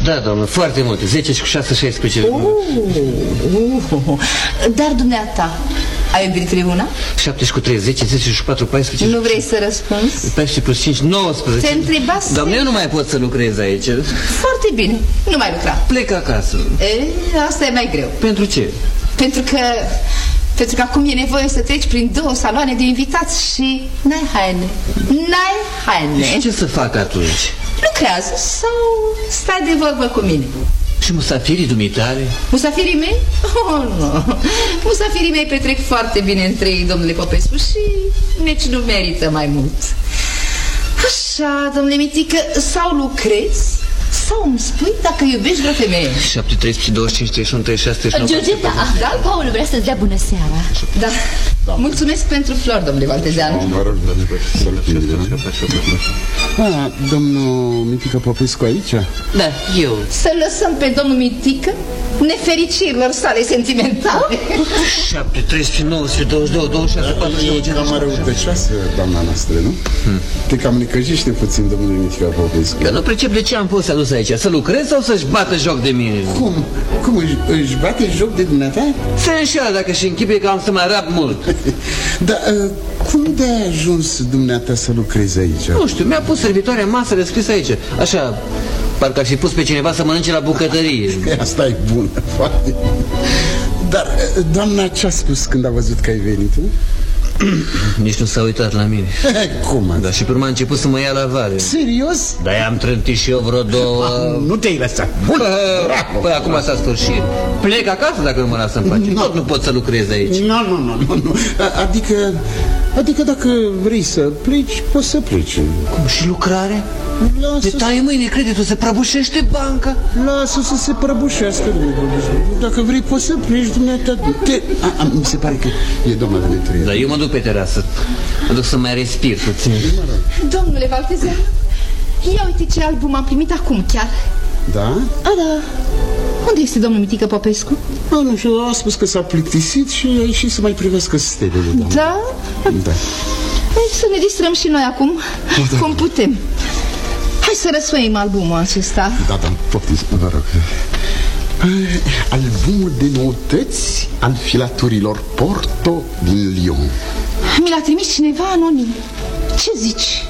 Da, doamnă, foarte multe. 10 și cu 6, 16. Dar dumneata, ai iubit tribuna? 7 și cu 3, 10, 10 și 4, 14. Nu vrei să răspunzi? 14 plus 5, 19. Te întrebase? Doamne, eu nu mai pot să lucrez aici. Foarte bine, nu mai lucra. Plec acasă. Asta e mai greu. Pentru ce? Pentru că acum e nevoie să treci prin 2 saloane de invitați și n-ai haine. Și ce să fac atunci? Lucrează sau stai de vorbă cu mine. Și musafirii dumitale? Musafirii mei? Oh, nu. Musafirii mei petrec foarte bine între ei, domnule Popescu, și nici nu merită mai mult. Așa, domnule Mitică, sau lucrezi sau îmi spui dacă iubești vreo femeie. 7, 13, 25, 31, 36, 39. Georgeta, da? Paul vrea să-ți dea bună seara. Da. Mulțumesc pentru flori, domnule Valtezeanu. Domnul Mitică Popescu aici? Da, eu. Să lăsăm pe domnul Mitică nefericirilor sale sentimentale. 7, 13, 19, 22, 26, 49, 50. Cam răutăcioasă, doamna noastră, nu? Te cam necăjește puțin, domnule Mitică Popescu. Eu nu pricep de ce am fost adus aici. Să lucrez sau să-și bată joc de mine? Cum își bate joc de dumneata? Se înșeală dacă și închipe că am să mai rap mult. Dar cum de-ai ajuns dumneata să lucrezi aici? Nu știu, mi-a pus servitoarea masă descris aici. Așa, parcă ar fi pus pe cineva să mănânce la bucătărie. Asta e bună, foarte. Dar doamna ce-a spus când a văzut că ai venit? Nici nu s-a uitat la mine. Cum? Dar și pe urmă a început să mă ia la vale. Serios? Da, i-am trântit și eu vreo 2. Nu te-ai lăsat. Bun, păi acum s-a sfârșit. Plec acasă dacă nu mă las în pace. Tot nu pot să lucrez aici. Nu. Adică dacă vrei să pleci, poți să pleci. Cum, și lucrare? De taie mâine creditul, se prăbușește banca. Lasă să se prăbușească. Dacă vrei, poți să pleci, dumneata. Mi se pare că e doamna Demetrie. Da, eu mă duc pe terasă. Mă duc să mai respir puțin. Domnule Valtezeanu, ia uite ce album am primit acum chiar. Da? Da. Unde este domnul Mitică Popescu? Nu știu, a spus că s-a plictisit și a ieșit să mai privească stelele. Da? Da. Să ne distrăm și noi acum, cum putem. Hai să răsfoim albumul acesta. Da, poftiți, vă rog. Albumul de noutăți al filaturilor Porto din Lyon. Mi l-a trimis cineva anonim. Ce zici?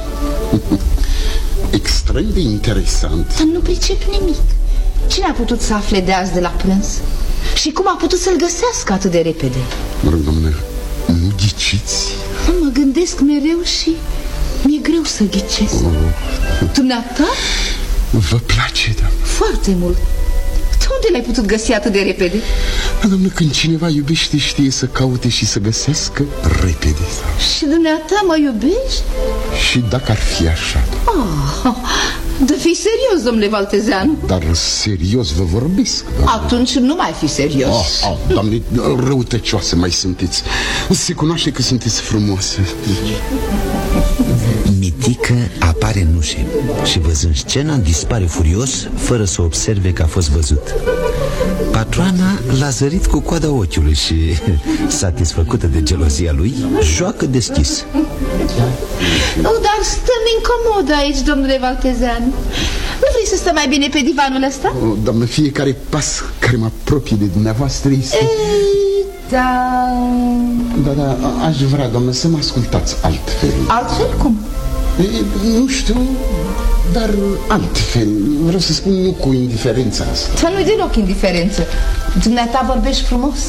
Extrem de interesant. Dar nu pricep nimic. Cine a putut să afle de azi de la prânz? Și cum a putut să-l găsească atât de repede? Mă rog, domnule, nu ghiciți? Mă gândesc mereu și mi-e greu să ghicesc. Dumneata? Vă place, da? Foarte mult. De unde l-ai putut găsi atât de repede? Domnule, când cineva iubește, știe să caute și să găsească repede. Și dumneata mă iubești? Și dacă ar fi așa. Da, fii serios, domnule Valtezeanu. Dar serios vă vorbesc, doamne. Atunci nu mai fi serios. Doamne, răutăcioase mai sunteți. Se cunoaște că sunteți frumoasă. Mitică apare în ușă și, văzând scena, dispare furios, fără să observe că a fost văzut. Patroana l-a zărit cu coada ochiului și, satisfăcută de gelozia lui, joacă deschis. Dar stăm incomod aici, domnule Valtezeanu. Nu vrei să stăm mai bine pe divanul ăsta? Doamnă, fiecare pas care mă apropie de dumneavoastră este... Da, aș vrea, doamnă, să mă ascultați altfel. Altfel cum? Nu știu, dar altfel. Vreau să spun, nu cu indiferența asta. Dar nu-i deloc indiferență. Dumneata vorbești frumos.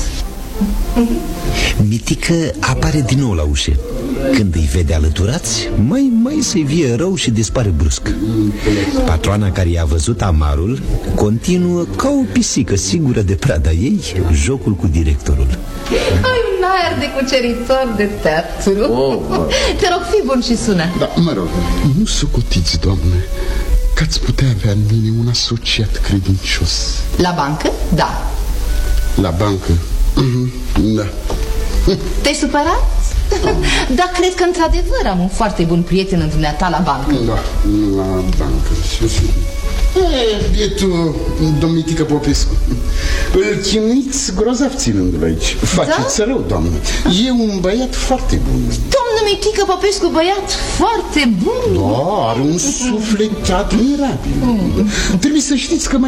Mitică apare din nou la ușă. Când îi vede alăturați, mai să-i vie rău și dispare brusc. Patroana, care i-a văzut amarul, continuă ca o pisică sigură de prada ei jocul cu directorul. Ai un aer de cuceritor de teatru. Te rog, fii bun și sună. Da, mă rog, nu socotiți, doamne, că ați putea avea în mine un asociat credincios. La bancă? Da. La bancă? Da. Te-ai supărat? Da, cred că într-adevăr am un foarte bun prieten în dumneata la bancă. Da, la bancă. Bietul domn Mitică Popescu, îl chinuiți grozav ținându-l aici. Faceți rău, doamnă. E un băiat foarte bun. Domnul Mitică Popescu, băiat foarte bun. Da, are un suflet admirabil. Trebuie să știți că